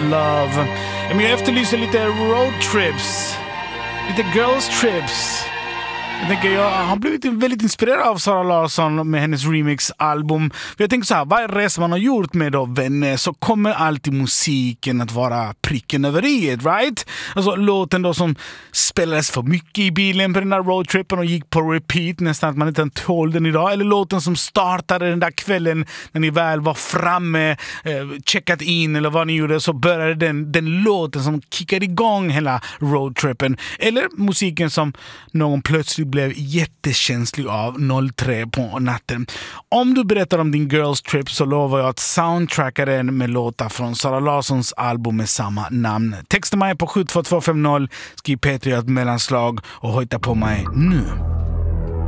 Love. Men jag efterlyser lite roadtrips. Lite girls trips. Jag har blivit väldigt inspirerad av Sara Larsson med hennes remix-album. För jag tänker så här, varje resa man har gjort med då vänner så kommer alltid musiken att vara pricken över i, right? Alltså låten då som spelades för mycket i bilen på den där roadtrippen och gick på repeat nästan att man inte tål den idag. Eller låten som startade den där kvällen när ni väl var framme, checkat in eller vad ni gjorde, så började den låten som kickade igång hela roadtrippen. Eller musiken som någon plötsligt blev jättekänslig av 03 på natten. Om du berättar om din girls trip så lovar jag att soundtracka den med låtar från Sara Larssons album med samma namn. Texta mig på 72250, skriv Petri ett mellanslag och hojta på mig nu.